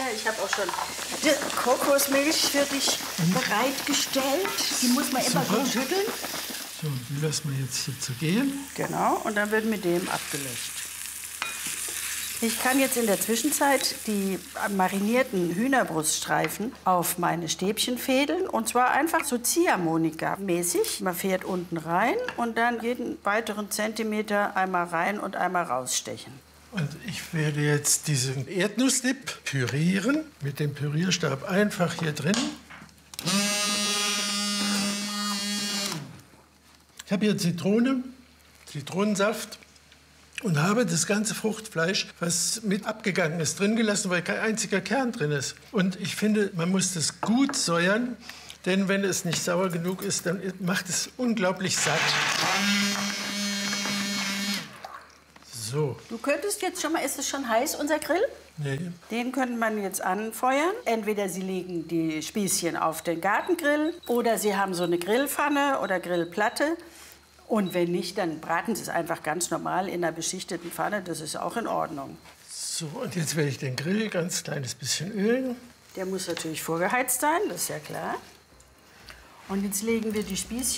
ich habe auch schon die Kokosmilch für dich bereitgestellt. Die muss man immer gut schütteln. So, die lassen wir jetzt hier zu gehen. Genau, und dann wird mit dem abgelöscht. Ich kann jetzt in der Zwischenzeit die marinierten Hühnerbruststreifen auf meine Stäbchen fädeln. Und zwar einfach so Ziehharmonika-mäßig. Man fährt unten rein und dann jeden weiteren Zentimeter einmal rein und einmal rausstechen. Und ich werde jetzt diesen Erdnussdip pürieren. Mit dem Pürierstab einfach hier drin. Ich habe hier Zitrone, Zitronensaft und habe das ganze Fruchtfleisch, was mit abgegangen ist, drin gelassen, weil kein einziger Kern drin ist. Und ich finde, man muss das gut säuern, denn wenn es nicht sauer genug ist, dann macht es unglaublich satt. So. Du könntest jetzt schon mal, ist es schon heiß, unser Grill? Nee. Den könnte man jetzt anfeuern. Entweder Sie legen die Spießchen auf den Gartengrill oder Sie haben so eine Grillpfanne oder Grillplatte. Und wenn nicht, dann braten Sie es einfach ganz normal in einer beschichteten Pfanne. Das ist auch in Ordnung. So, und jetzt werde ich den Grill ganz kleines bisschen ölen. Der muss natürlich vorgeheizt sein, das ist ja klar. Und jetzt legen wir die Spießchen